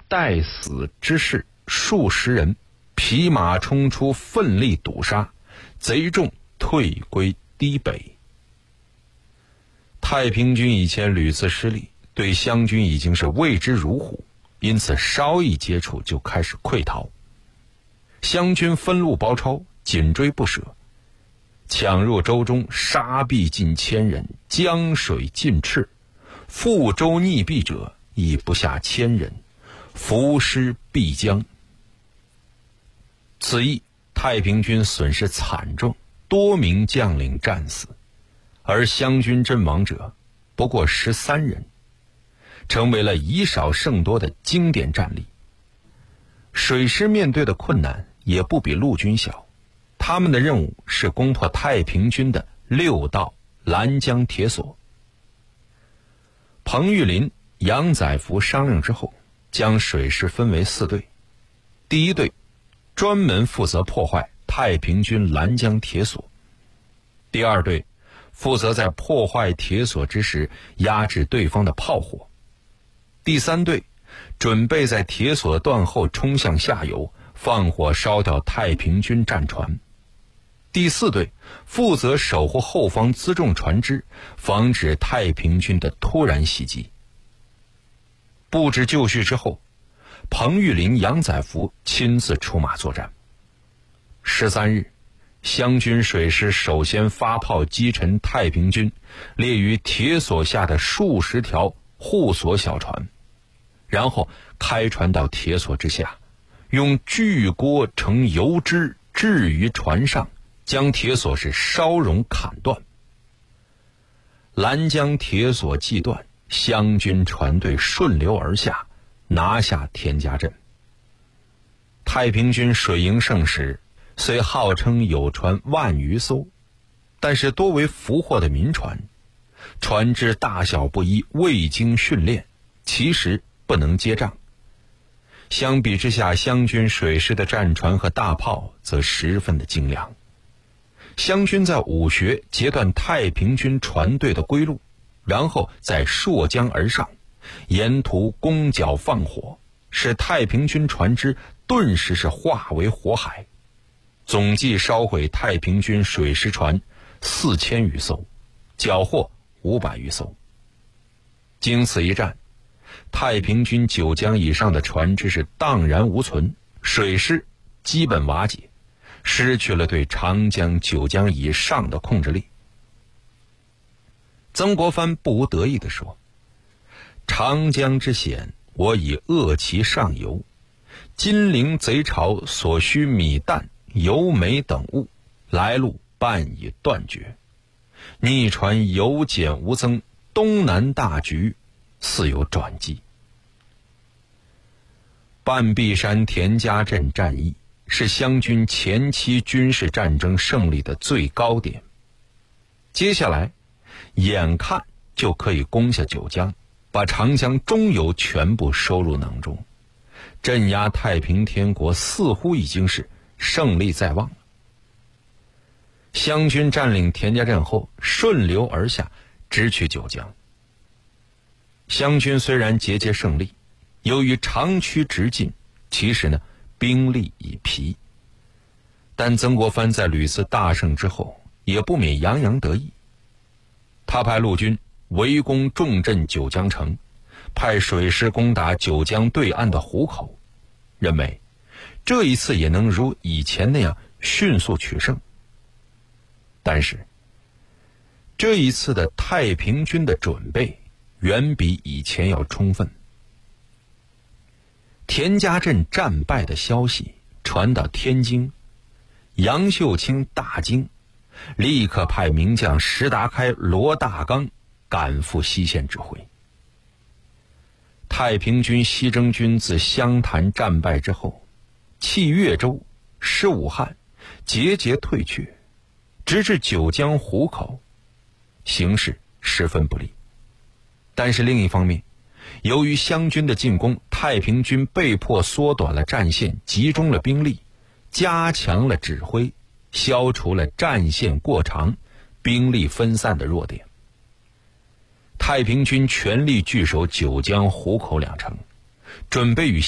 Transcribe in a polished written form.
待死之士数十人，匹马冲出，奋力堵杀，贼众退归堤北。太平军以前屡次失利，对湘军已经是畏之如虎，因此稍一接触就开始溃逃。湘军分路包抄，紧追不舍，抢入州中，杀毙近1000人，江水尽赤，覆舟溺毙者已不下1000人，浮尸必江。此役太平军损失惨重，多名将领战死，而湘军阵亡者不过13人，成为了以少胜多的经典战例。水师面对的困难也不比陆军小，他们的任务是攻破太平军的6道拦江铁索。彭玉麟、杨载福商量之后，将水师分为4队。第一队专门负责破坏太平军拦江铁索，第二队负责在破坏铁索之时压制对方的炮火，第三队准备在铁索断后冲向下游，放火烧掉太平军战船，第四队负责守护后方辎重船只，防止太平军的突然袭击。布置就绪之后，彭玉麟、杨载福亲自出马作战。13日，湘军水师首先发炮击沉太平军列于铁索下的数十条护索小船，然后开船到铁索之下，用巨锅盛油脂置于船上，将铁索是烧熔砍断。拦江铁索既断，湘军船队顺流而下，拿下田家镇。太平军水营盛时，虽号称有船10000余艘，但是多为俘获的民船，船只大小不一，未经训练，其实不能接仗。相比之下，湘军水师的战船和大炮则十分的精良。湘军在武穴截断太平军船队的归路，然后再溯江而上，沿途攻剿放火，使太平军船只顿时是化为火海，总计烧毁太平军水师船4000余艘，缴获500余艘。经此一战，太平军九江以上的船只是荡然无存，水师基本瓦解，失去了对长江、九江以上的控制力。曾国藩不无得意地说：“长江之险，我已扼其上游，金陵贼巢所需米弹、油煤等物，来路半已断绝，逆船有减无增，东南大局似有转机。”半壁山田家镇战役是湘军前期军事战争胜利的最高点，接下来眼看就可以攻下九江，把长江中游全部收入囊中，镇压太平天国似乎已经是胜利在望了。湘军占领田家镇后，顺流而下，直取九江。湘军虽然节节胜利，由于长驱直进，其实呢兵力已疲，但曾国藩在屡次大胜之后，也不免洋洋得意。他派陆军围攻重镇九江城，派水师攻打九江对岸的湖口，认为这一次也能如以前那样迅速取胜。但是这一次的太平军的准备远比以前要充分。田家镇战败的消息传到天津，杨秀清大惊，立刻派名将石达开、罗大刚赶赴西线指挥。太平军西征军自湘潭战败之后，弃越州、失武汉，节节退却，直至九江湖口，形势十分不利。但是另一方面，由于湘军的进攻，太平军被迫缩短了战线，集中了兵力，加强了指挥，消除了战线过长、兵力分散的弱点。太平军全力据守九江湖口2城，准备与